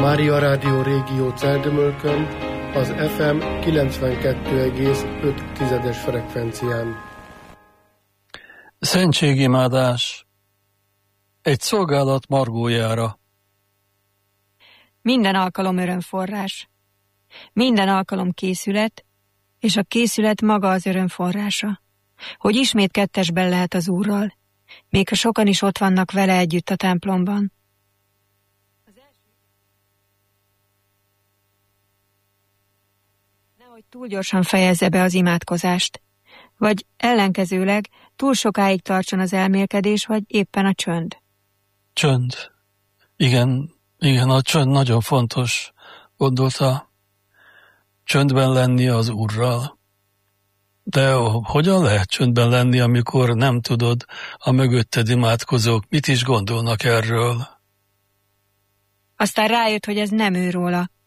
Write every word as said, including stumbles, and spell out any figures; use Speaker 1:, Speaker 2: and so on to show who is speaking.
Speaker 1: Mária Rádió Régió Celldömölkön, az ef em kilencvenkettő egész öt tizedes frekvencián.
Speaker 2: Szentségimádás. Egy szolgálat Margójára.
Speaker 3: Minden alkalom örömforrás. Minden alkalom készület, és a készület maga az öröm forrása, hogy ismét kettesben lehet az Úrral, még ha sokan is ott vannak vele együtt a templomban. Az első... Nehogy túl gyorsan fejezze be az imádkozást, vagy ellenkezőleg túl sokáig tartson az elmélkedés, vagy éppen a csönd.
Speaker 2: Csönd. Igen, igen, a csönd nagyon fontos, gondolta. Csöndben lenni az Úrral. De hogyan lehet csöndben lenni, amikor nem tudod, a mögötted imádkozók mit is gondolnak erről?
Speaker 3: Aztán rájött, hogy ez nem ő róla,